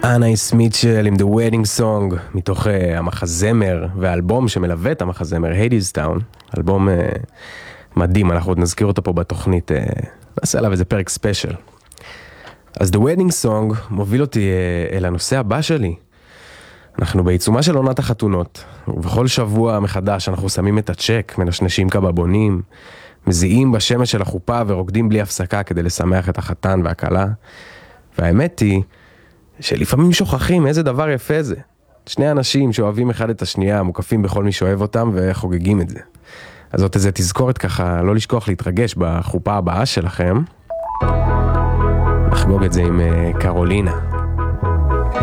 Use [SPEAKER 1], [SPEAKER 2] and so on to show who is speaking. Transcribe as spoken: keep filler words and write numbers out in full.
[SPEAKER 1] אנאיס מיטשל עם The Wedding Song מתוך uh, המחזמר והאלבום שמלווה את המחזמר Hades Town, אלבום uh, מדהים, אנחנו עוד נזכיר אותו פה בתוכנית, uh, נעשה עליו איזה פרק ספיישל. אז The Wedding Song מוביל אותי uh, אל הנושא הבא שלי. אנחנו בעיצומה של עונת החתונות, ובכל שבוע מחדש אנחנו שמים את הצ'ק, מנשנשים קבבונים, מזיעים בשמש של החופה ורוקדים בלי הפסקה כדי לשמח את החתן והכלה. והאמת היא שלפעמים שוכחים איזה דבר יפה זה. שני אנשים שאוהבים אחד את השנייה, מוקפים בכל מי שאוהב אותם וחוגגים את זה. אז זאת איזה תזכורת ככה, לא לשכוח להתרגש בחופה הבאה שלכם. נחגוג את זה עם קרולינה.